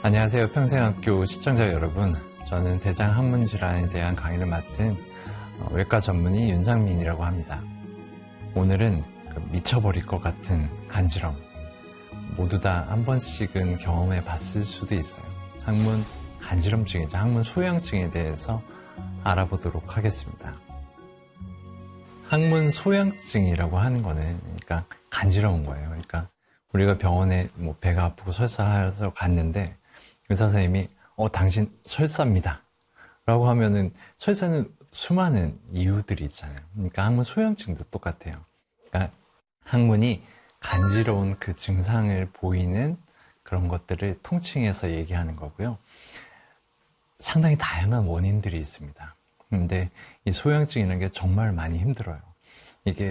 안녕하세요. 평생학교 시청자 여러분. 저는 대장 항문 질환에 대한 강의를 맡은 외과 전문의 윤상민이라고 합니다. 오늘은 미쳐버릴 것 같은 간지럼, 모두 다 한 번씩은 경험해 봤을 수도 있어요. 항문 간지럼증이죠. 항문 소양증에 대해서 알아보도록 하겠습니다. 항문 소양증이라고 하는 거는 그러니까 간지러운 거예요. 그러니까 우리가 병원에 배가 아프고 설사해서 갔는데 의사 선생님이 당신 설사입니다 라고 하면은 설사는 수많은 이유들이 있잖아요. 그러니까 항문 소양증도 똑같아요. 그러니까 항문이 간지러운 그 증상을 보이는 그런 것들을 통칭해서 얘기하는 거고요. 상당히 다양한 원인들이 있습니다. 근데 이 소양증이라는 게 정말 많이 힘들어요. 이게